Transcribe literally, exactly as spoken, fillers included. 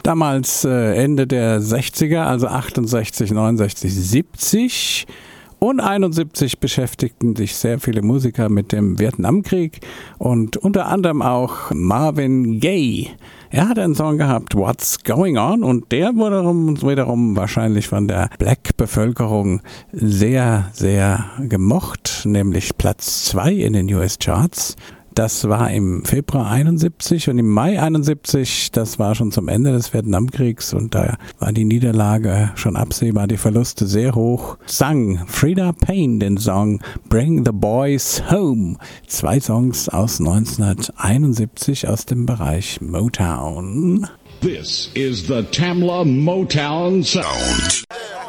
Damals äh, Ende der sechziger, also achtundsechzig, neunundsechzig, siebzig und einundsiebzig beschäftigten sich sehr viele Musiker mit dem Vietnamkrieg und unter anderem auch Marvin Gaye. Er hat einen Song gehabt, What's Going On, und der wurde wiederum, wiederum wahrscheinlich von der Black-Bevölkerung sehr, sehr gemocht, nämlich Platz zwei in den U S-Charts. Das war im Februar einundsiebzig und im Mai einundsiebzig, das war schon zum Ende des Vietnamkriegs und da war die Niederlage schon absehbar, die Verluste sehr hoch. Sang Freda Payne den Song Bring the Boys Home. Zwei Songs aus neunzehnhunderteinundsiebzig aus dem Bereich Motown. This is the Tamla Motown Sound.